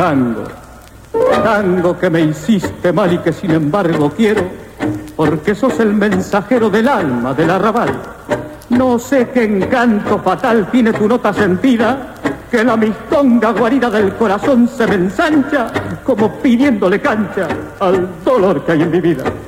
tango, tango que me hiciste mal y que sin embargo quiero, porque sos el mensajero del alma del arrabal. No sé qué encanto fatal tiene tu nota sentida, que la mistonga guarida del corazón se me ensancha como pidiéndole cancha al dolor que hay en mi vida.